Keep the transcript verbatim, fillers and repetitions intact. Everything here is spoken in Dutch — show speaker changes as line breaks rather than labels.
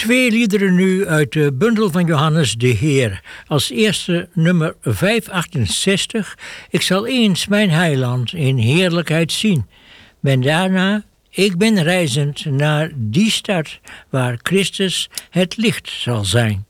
Twee liederen nu uit de bundel van Johannes de Heer. Als eerste nummer vijfhonderdachtenzestig. Ik zal eens mijn heiland in heerlijkheid zien. En daarna, ik ben reizend naar die stad waar Christus het licht zal zijn.